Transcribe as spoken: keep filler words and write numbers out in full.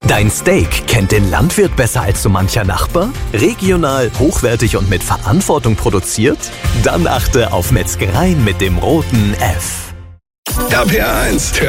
Dein Steak kennt den Landwirt besser als so mancher Nachbar? Regional, hochwertig und mit Verantwortung produziert? Dann achte auf Metzgereien mit dem roten F. R P R eins,